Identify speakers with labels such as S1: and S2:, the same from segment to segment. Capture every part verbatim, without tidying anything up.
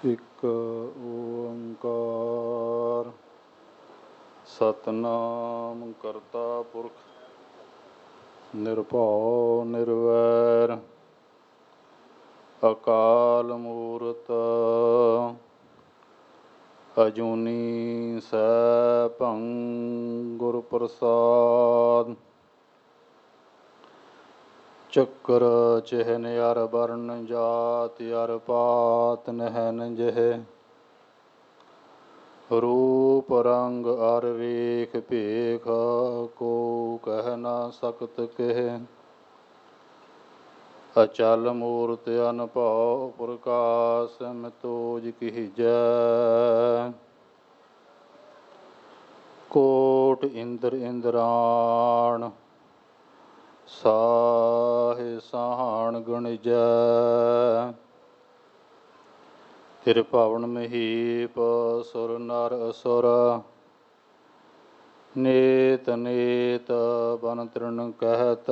S1: ਇੱਕ ਓੰਕਾਰ ਸਤਿਨਾਮ ਕਰਤਾ ਪੁਰਖ ਨਿਰਭਉ ਨਿਰਵੈਰ ਅਕਾਲ ਮੂਰਤ ਅਜੂਨੀ ਸੈਭੰ ਗੁਰ ਪ੍ਰਸਾਦ। ਚੱਕਰ ਚਿਹਨ ਅਰ ਵਰਨ ਜਾਤ ਅਰ ਪਾਤ ਨਹਿਨ ਜਿਹੇ ਰੂਪ ਰੰਗ ਅਰ ਵੇਖ ਭੇਖ ਕੋ ਕਹਿ ਨਾ ਸਕਤ ਕਿਹ। ਅਚਲ ਮੂਰਤ ਅਨਭਉ ਪ੍ਰਕਾਸ਼ ਮਿਤੋਜ ਕੀਜੈ। ਕੋਟ ਇੰਦਰ ਇੰਦਰਾਣ ਸਾਹੇ ਸਾਹਣ ਗਣਿਜੈ। ਤਿਰਭਵਨ ਮਹੀਪ ਸੁਰ ਨਰ ਅਸੁਰ ਨੇਤ ਨੇਤ ਬਨ ਤ੍ਰਿਣ ਕਹਿਤ।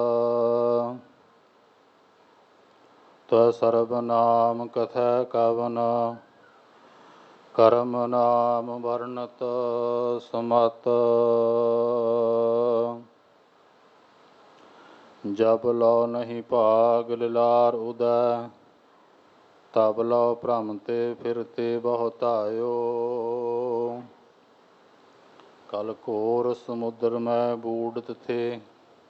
S1: ਤ ਸਰਬ ਨਾਮ ਕਥੈ ਕਵਨ ਕਰਮ ਨਾਮ ਵਰਨਤ ਸਮਤ। ਜਬ ਲਉ ਨਹੀਂ ਭਾਗ ਲਿਲਾਰ ਉਦੈ ਤਬ ਲਉ ਭ੍ਰਮ ਤੇ ਫਿਰਤੇ ਬਹੁ ਧਾਇਓ। ਕਲ ਘੋਰ ਸਮੁਦਰ ਮੈਂ ਬੂਡਤ ਥੇ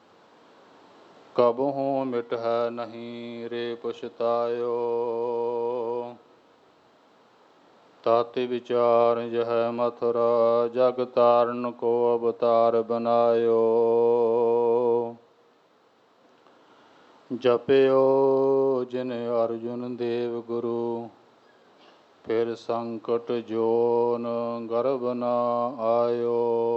S1: ਕਬਹੂ ਮਿਟਹਿ ਨਹੀਂ ਰੇ ਪਛਤਾਇਓ। ਤਾਤੇ ਵਿਚਾਰ ਜਹ ਮਥੁਰਾ ਜਗ ਤਾਰਨ ਕੋ ਅਵਤਾਰ ਬਨਾਇਓ। ਜਪਿਓ ਜਿਨ ਅਰਜੁਨ ਦੇਵ ਗੁਰੂ ਫਿਰ ਸੰਕਟ ਜੋਨ ਗਰਭ ਨ ਆਇਓ।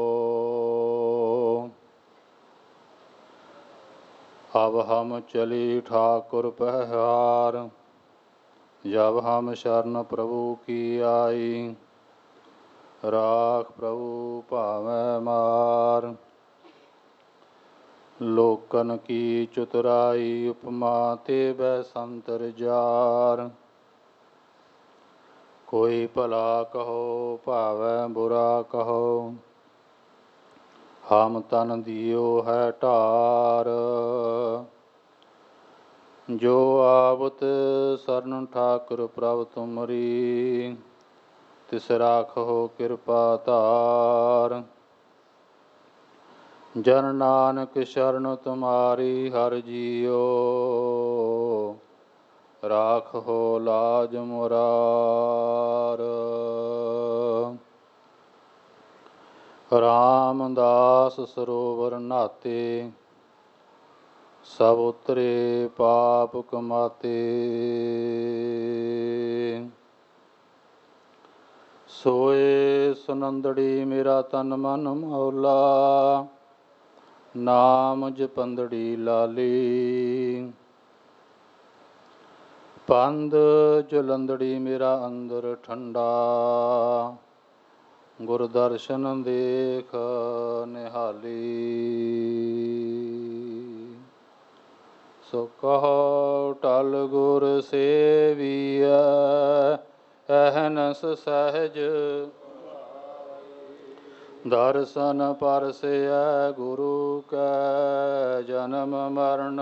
S1: ਅਬ ਹਮ ਚਲੀ ਠਾਕੁਰ ਪਹਿਆਰ ਜਬ ਹਮ ਸ਼ਰਨ ਪ੍ਰਭੂ ਕੀ ਆਈ। ਰਾਖ ਪ੍ਰਭੂ ਭਾਵੈ ਮਾਰ ਲੋਕਨ ਕੀ ਚਤੁਰਾਈ ਉਪਮਾ ਤੇ ਬੈ ਸੰਤਰ ਜਾਰ। ਕੋਈ ਭਲਾ ਕਹੋ ਭਾਵੈ ਬੁਰਾ ਕਹੋ ਹਮ ਤਨ ਦਿਓ ਹੈ ਢਾਰ। ਜੋ ਆਵਤ ਸਰਨ ਠਾਕੁਰ ਪ੍ਰਭ ਤੁਮਰੀ ਤਿਸ ਰਾਖਹੁ ਕਿਰਪਾ ਧਾਰ। ਜਨ ਨਾਨਕ ਸ਼ਰਨ ਤੁਮਾਰੀ ਹਰਿ ਜੀਓ ਰਾਖਹੁ ਲਾਜ ਮੁਰਾਰ। ਰਾਮਦਾਸ ਸਰੋਵਰ ਨਾਤੇ ਸਭ ਉਤਰੇ ਪਾਪ ਕਮਾਤੇ। ਸੋਏ ਸੁਨੰਦੜੀ ਮੇਰਾ ਤਨ ਮਨ ਮੌਲਾ ਨਾਮ ਜਪੰਦੜੀ ਲਾਲੀ। ਪੰਧ ਜਲੰਦੜੀ ਮੇਰਾ ਅੰਦਰ ਠੰਡਾ ਗੁਰ ਦਰਸ਼ਨ ਦੇਖ ਨਿਹਾਲੀ। ਸੋ ਕਹੋ ਟਲ ਗੁਰ ਸੇਵੀਐ ਅਹਨਸ ਸਹਿਜ ਦਰਸ਼ਨ ਪਰਸੈ ਗੁਰੂ ਕੈ ਜਨਮ ਮਰਨ